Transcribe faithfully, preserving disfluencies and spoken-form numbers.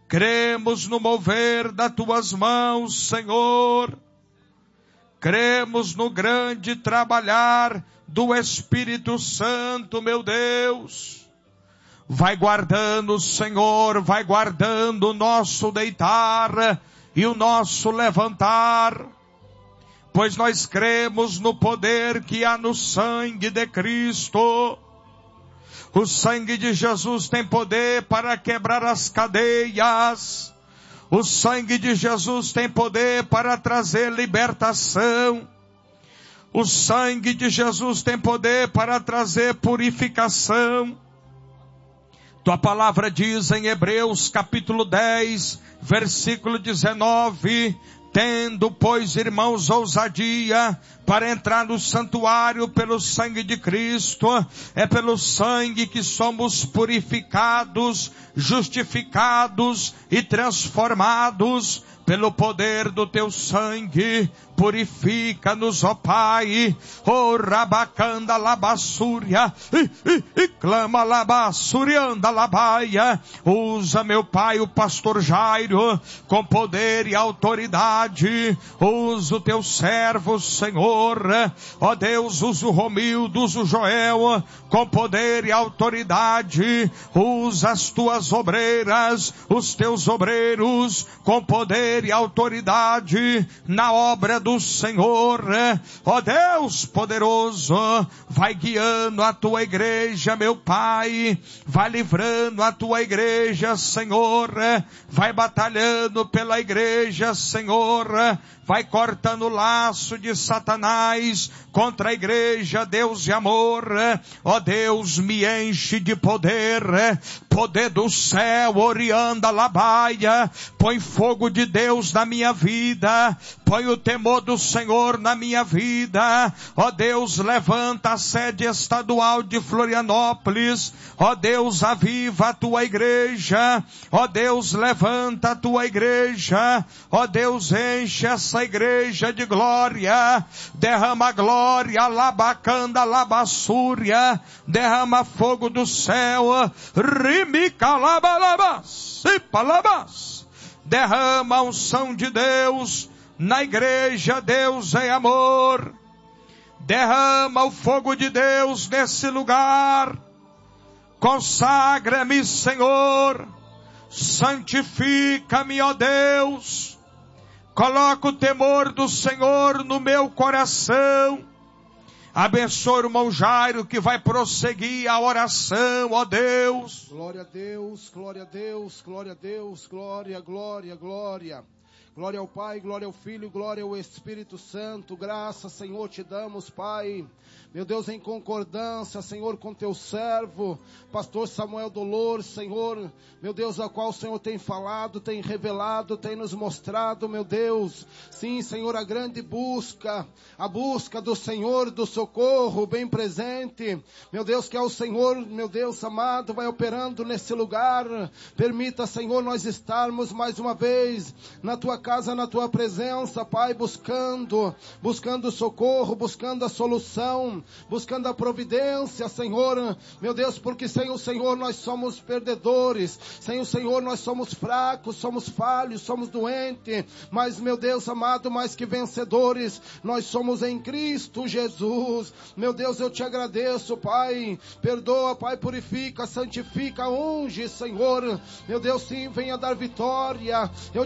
Cremos no mover das tuas mãos, Senhor. Cremos no grande trabalhar do Espírito Santo, meu Deus. Vai guardando, Senhor, vai guardando o nosso deitar e o nosso levantar, pois nós cremos no poder que há no sangue de Cristo. O sangue de Jesus tem poder para quebrar as cadeias. O sangue de Jesus tem poder para trazer libertação. O sangue de Jesus tem poder para trazer purificação. Tua palavra diz em Hebreus capítulo dez, versículo dezenove, tendo, pois, irmãos, ousadia para entrar no santuário pelo sangue de Cristo, é pelo sangue que somos purificados, justificados e transformados. Pelo poder do teu sangue, purifica-nos, ó Pai. Ó rabacanda labassúria, e, e, e clama labassurianda labaia. Usa, meu Pai, o pastor Jairo, com poder e autoridade. Usa o teu servo, Senhor. Ó Deus, usa o Romildo, usa o Joel, com poder e autoridade. Usa as tuas obreiras, os teus obreiros, com poder e autoridade na obra do Senhor. Ó Deus poderoso, vai guiando a tua igreja, meu Pai, vai livrando a tua igreja, Senhor, vai batalhando pela igreja, Senhor, vai cortando o laço de Satanás contra a igreja, Deus de amor. Ó Deus, me enche de poder, poder do céu, orianda labaia, põe fogo de Deus na minha vida, põe o temor do Senhor na minha vida. Ó Deus, levanta a sede estadual de Florianópolis. Ó Deus, aviva a tua igreja. Ó Deus, levanta a tua igreja. Ó Deus, enche essa igreja de glória, derrama glória, labacanda, labassúria, derrama fogo do céu, rimica, labalabas, ipalabas, derrama a unção de Deus na igreja. Deus é amor, derrama o fogo de Deus nesse lugar, consagra-me, Senhor, santifica-me, ó Deus. Coloca o temor do Senhor no meu coração. Abençoa o irmão Jairo que vai prosseguir a oração, ó Deus. Glória a Deus, glória a Deus, glória a Deus, glória, glória, glória. Glória ao Pai, glória ao Filho, glória ao Espírito Santo. Graças, Senhor, te damos, Pai. Meu Deus, em concordância, Senhor, com teu servo, pastor Samuel Dolores, Senhor, meu Deus, a qual o Senhor tem falado, tem revelado, tem nos mostrado, meu Deus. Sim, Senhor, a grande busca, a busca do Senhor, do socorro bem presente. Meu Deus, que é o Senhor, meu Deus amado, vai operando nesse lugar. Permita, Senhor, nós estarmos mais uma vez na tua casa, na tua presença, Pai, buscando, buscando socorro, buscando a solução, buscando a providência, Senhor, meu Deus, porque sem o Senhor nós somos perdedores, sem o Senhor nós somos fracos, somos falhos, somos doentes, mas, meu Deus amado, mais que vencedores, nós somos em Cristo Jesus. Meu Deus, eu te agradeço, Pai, perdoa, Pai, purifica, santifica, unge, Senhor, meu Deus, sim, venha dar vitória. Eu